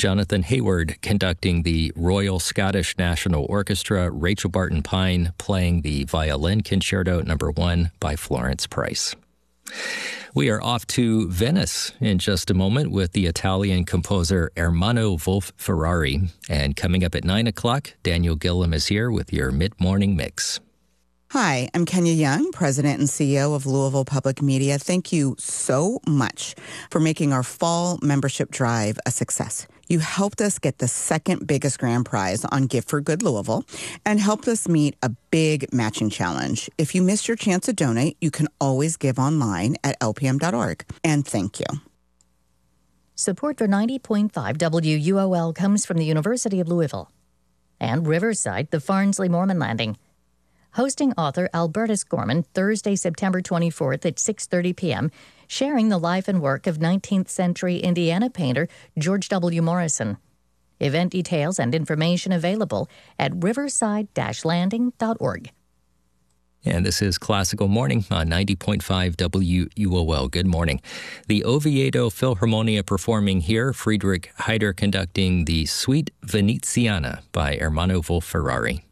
Jonathan Hayward conducting the Royal Scottish National Orchestra, Rachel Barton Pine playing the Violin Concerto No. 1 by Florence Price. We are off to Venice in just a moment with the Italian composer Ermanno Wolf-Ferrari. And coming up at 9 o'clock, Daniel Gillum is here with your mid-morning mix. Hi, I'm Kenya Young, President and CEO of Louisville Public Media. Thank you so much for making our fall membership drive a success. You helped us get the second biggest grand prize on Gift for Good Louisville and helped us meet a big matching challenge. If you missed your chance to donate, you can always give online at lpm.org. And thank you. Support for 90.5 WUOL comes from the University of Louisville and Riverside, the Farnsley Mormon Landing. Hosting author Albertus Gorman Thursday, September 24th at 6:30 p.m., sharing the life and work of 19th century Indiana painter George W. Morrison. Event details and information available at riverside-landing.org. And this is Classical Morning on 90.5 WUOL. Good morning. The Oviedo Philharmonia performing here, Friedrich Heider conducting the Suite Veneziana by Ermanno Wolf-Ferrari.